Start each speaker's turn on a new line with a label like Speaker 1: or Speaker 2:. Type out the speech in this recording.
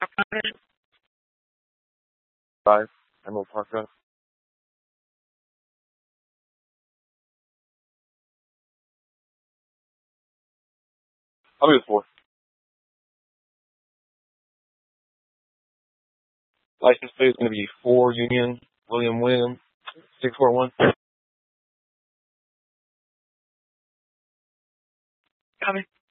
Speaker 1: 5, Emerald Park Road. I'll be with 4. License plate is going to be 4 Union, William, 641. Copy.